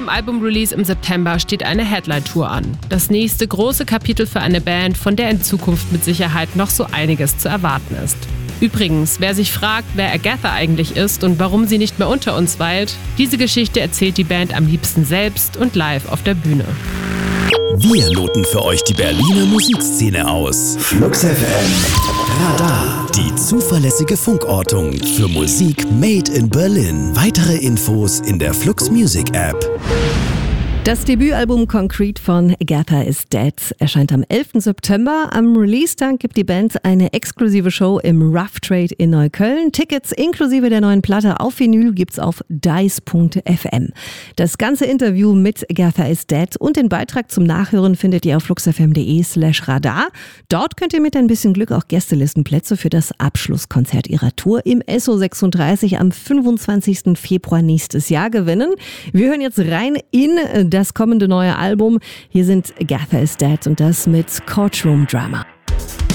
dem Album-Release im September steht eine Headline-Tour an. Das nächste große Kapitel für eine Band, von der in Zukunft mit Sicherheit noch so einiges zu erwarten ist. Übrigens, wer sich fragt, wer Agatha eigentlich ist und warum sie nicht mehr unter uns weilt, diese Geschichte erzählt die Band am liebsten selbst und live auf der Bühne. Wir loten für euch die Berliner Musikszene aus. Flux FM Radar. Die zuverlässige Funkortung für Musik made in Berlin. Weitere Infos in der Flux Music App. Das Debütalbum Concrete von Agatha is Dead erscheint am 11. September. Am Release-Tag gibt die Band eine exklusive Show im Rough Trade in Neukölln. Tickets inklusive der neuen Platte auf Vinyl gibt's auf dice.fm. Das ganze Interview mit Agatha is Dead und den Beitrag zum Nachhören findet ihr auf fluxfm.de/radar. Dort könnt ihr mit ein bisschen Glück auch Gästelistenplätze für das Abschlusskonzert ihrer Tour im SO36 am 25. Februar nächstes Jahr gewinnen. Wir hören jetzt rein in das kommende neue Album. Hier sind Agatha is Dead und das mit Courtroom Drama.